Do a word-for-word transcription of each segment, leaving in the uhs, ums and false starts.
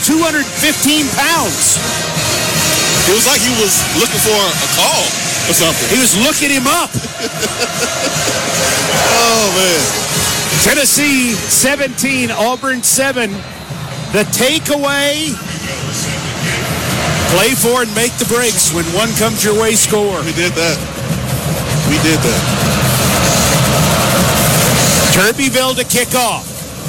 two hundred fifteen pounds. It was like he was looking for a call or something. He was looking him up. Oh, man. Tennessee seventeen, Auburn seven. The takeaway, play for and make the breaks. When one comes your way, score. We did that. We did that. Turbyville to kick off.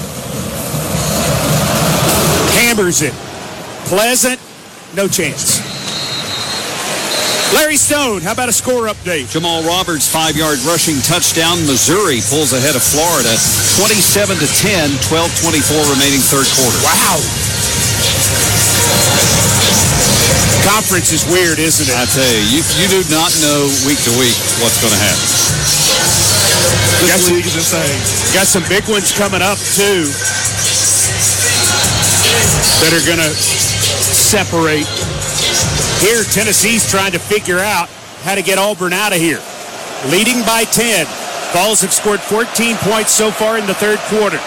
Hammers it. Pleasant, no chance. Larry Stone, how about a score update? Jamal Roberts, five-yard rushing touchdown. Missouri pulls ahead of Florida, twenty-seven to ten, twelve twenty-four remaining third quarter. Wow. Conference is weird, isn't it? I tell you, you, you do not know week to week what's going to happen. This league is insane. Got some big ones coming up, too, that are going to separate. Here, Tennessee's trying to figure out how to get Auburn out of here. Leading by ten. Vols have scored fourteen points so far in the third quarter.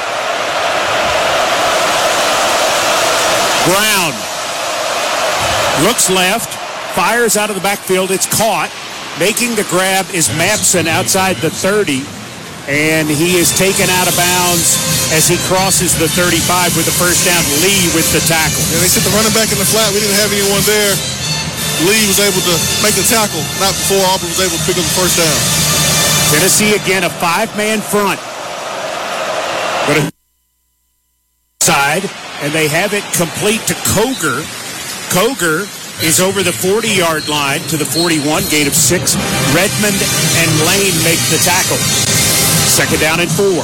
Brown looks left, fires out of the backfield. It's caught. Making the grab is Mapson outside the thirty, and he is taken out of bounds as he crosses the thirty-five with the first down. Lee with the tackle. Yeah, they sent the running back in the flat. We didn't have anyone there. Lee was able to make the tackle, not before Auburn was able to pick up the first down. Tennessee again, a five-man front. But a side, and they have it complete to Coger. Coger is over the forty-yard line to the forty-one, gain of six. Redmond and Lane make the tackle. Second down and four.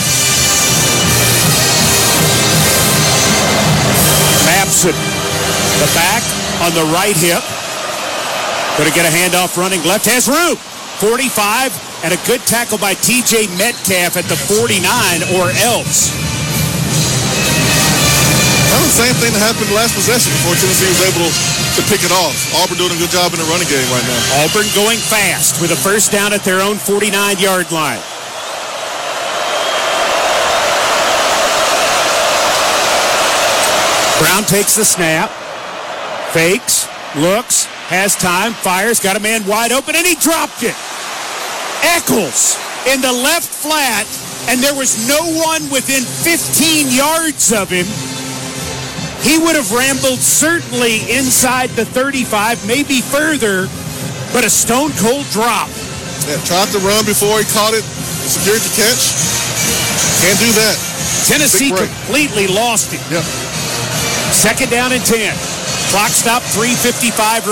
Mapson, the back on the right hip. Going to get a handoff running left. Has room. forty-five, and a good tackle by T J Metcalf at the forty-nine, or else. That was the same thing that happened last possession before Tennessee was able to pick it off. Auburn doing a good job in the running game right now. Auburn going fast with a first down at their own forty-nine-yard line. Brown takes the snap, fakes, looks, has time, fires, got a man wide open, and he dropped it. Eccles in the left flat, and there was no one within fifteen yards of him. He would have rambled certainly inside the thirty-five, maybe further, but a stone-cold drop. Yeah, tried to run before he caught it, secured the catch. Can't do that. Tennessee completely lost it. Yep. Second down and ten. Clock stop, three fifty-five